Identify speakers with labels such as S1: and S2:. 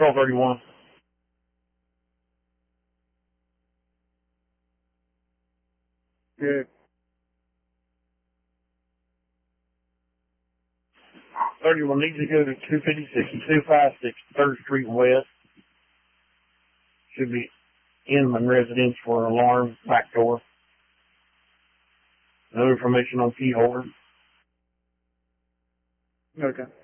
S1: 1231.
S2: Good.
S1: 31 needs to go to 256 3rd Street West. Should be Inman residence for an alarm, back door. No information on key holder.
S2: Okay.